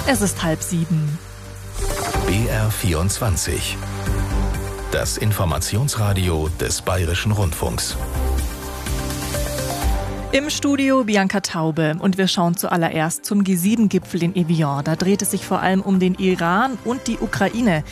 Es ist 6:30. BR24. Das Informationsradio des Bayerischen Rundfunks. Im Studio Bianca Taube und wir schauen zuallererst zum G7-Gipfel in Evian. Da dreht es sich vor allem um den Iran und die Ukraine.